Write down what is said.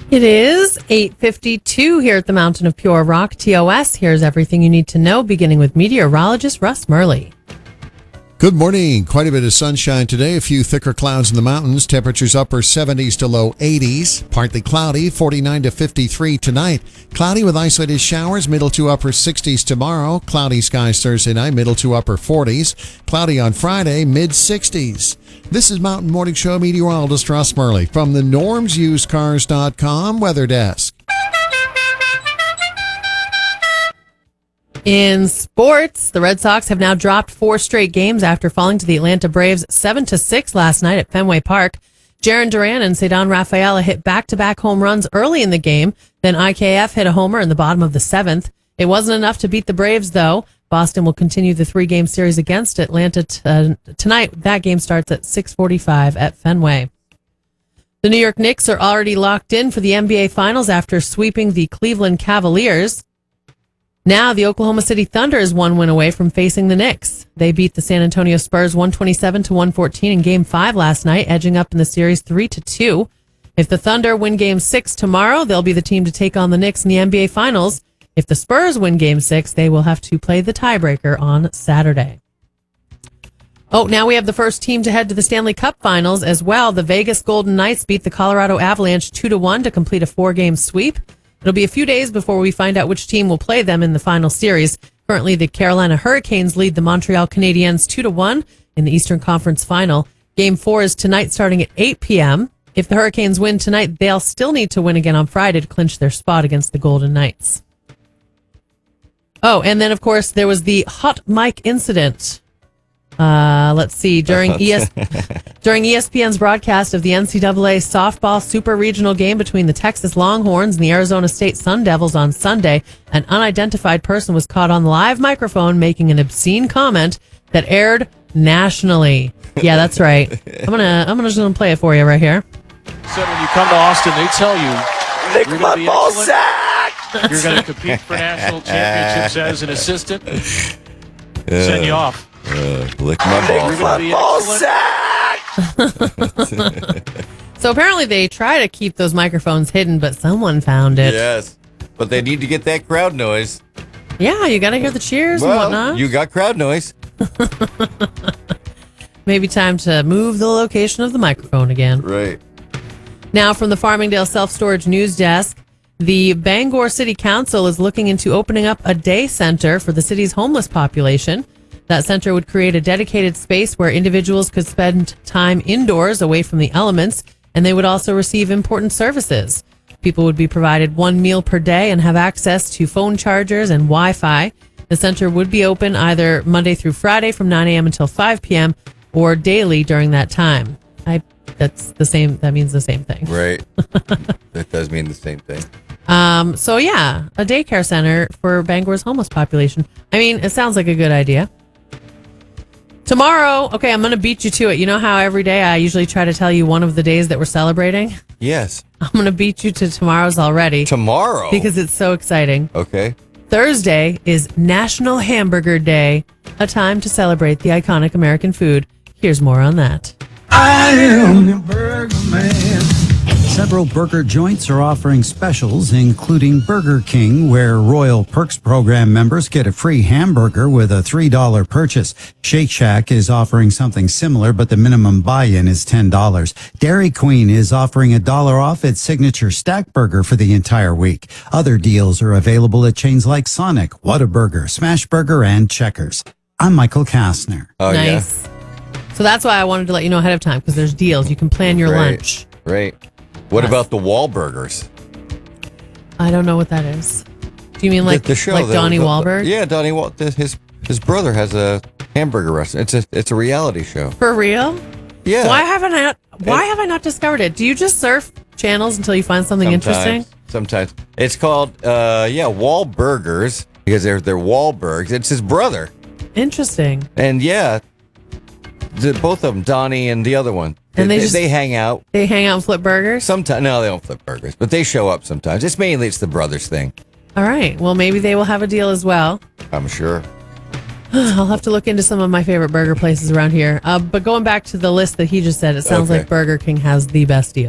It is 8:52 here at the Mountain of Pure Rock, TOS. Here's everything you need to know, beginning with meteorologist Russ Murley. Good morning. Quite a bit of sunshine today. A few thicker clouds in the mountains. Temperatures upper 70s to low 80s. Partly cloudy, 49 to 53 tonight. Cloudy with isolated showers, middle to upper 60s tomorrow. Cloudy skies Thursday night, middle to upper 40s. Cloudy on Friday, mid 60s. This is Mountain Morning Show meteorologist Russ Murley from the normsusedcars.com weather desk. In sports, the Red Sox have now dropped 4 straight games after falling to the Atlanta Braves 7-6 last night at Fenway Park. Jarren Duran and Ceddanne Rafaela hit back-to-back home runs early in the game. Then IKF hit a homer in the bottom of the 7th. It wasn't enough to beat the Braves, though. Boston will continue the 3-game series against Atlanta tonight. That game starts at 6:45 at Fenway. The New York Knicks are already locked in for the NBA Finals after sweeping the Cleveland Cavaliers. Now, the Oklahoma City Thunder is 1 win away from facing the Knicks. They beat the San Antonio Spurs 127-114 in Game 5 last night, edging up in the series 3-2. If the Thunder win Game 6 tomorrow, they'll be the team to take on the Knicks in the NBA Finals. If the Spurs win Game 6, they will have to play the tiebreaker on Saturday. Oh, now we have the first team to head to the Stanley Cup Finals as well. The Vegas Golden Knights beat the Colorado Avalanche 2-1 to complete a 4-game sweep. It'll be a few days before we find out which team will play them in the final series. Currently, the Carolina Hurricanes lead the Montreal Canadiens 2-1 in the Eastern Conference Final. Game 4 is tonight starting at 8 p.m. If the Hurricanes win tonight, they'll still need to win again on Friday to clinch their spot against the Golden Knights. Oh, and then, of course, there was the hot mic incident. Let's see. During ESPN's broadcast of the NCAA softball super regional game between the Texas Longhorns and the Arizona State Sun Devils on Sunday, an unidentified person was caught on live microphone making an obscene comment that aired nationally. Yeah, that's right. I'm just gonna play it for you right here. Said when you come to Austin, they tell you lick my ball sack. You're going to compete for national championships as an assistant. Send you off. Lick my ball sack. So apparently they try to keep those microphones hidden, but someone found it. Yes, but they need to get that crowd noise. Yeah, you got to hear the cheers and whatnot. You got crowd noise. Maybe time to move the location of the microphone again. Right. Now from the Farmingdale Self-Storage News Desk, the Bangor City Council is looking into opening up a day center for the city's homeless population. That center would create a dedicated space where individuals could spend time indoors away from the elements, and they would also receive important services. People would be provided 1 meal per day and have access to phone chargers and Wi-Fi. The center would be open either Monday through Friday from 9 a.m. until 5 p.m. or daily during that time. That's the same. That means the same thing. Right. That does mean the same thing. So yeah, a daycare center for Bangor's homeless population. I mean, it sounds like a good idea. Tomorrow, okay, I'm going to beat you to it. You know how every day I usually try to tell you one of the days that we're celebrating? Yes. I'm going to beat you to tomorrow's already. Tomorrow? Because it's so exciting. Okay. Thursday is National Hamburger Day, a time to celebrate the iconic American food. Here's more on that. I am the burger man. Several burger joints are offering specials, including Burger King, where Royal Perks program members get a free hamburger with a $3 purchase. Shake Shack is offering something similar, but the minimum buy-in is $10. Dairy Queen is offering $1 off its signature Stack Burger for the entire week. Other deals are available at chains like Sonic, Whataburger, Smash Burger, and Checkers. I'm Michael Kastner. Oh, nice. Yeah. So that's why I wanted to let you know ahead of time, because there's deals. You can plan your lunch. Right. What about the Wahlburgers? I don't know what that is. Do you mean like the show, like Donnie Wahlberg? Yeah, Donnie Wahlberg. His brother has a hamburger restaurant. It's a reality show. For real? Yeah. Why have I not discovered it? Do you just surf channels until you find something interesting? Sometimes. It's called Wahlburgers because they're Wahlbergs. It's his brother. Interesting. And yeah, both of them, Donnie and the other one. And they hang out. They hang out and flip burgers? Sometimes. No, they don't flip burgers, but they show up sometimes. It's the brothers thing. All right. Well, maybe they will have a deal as well. I'm sure. I'll have to look into some of my favorite burger places around here. But going back to the list that he just said, it sounds like Burger King has the best deal.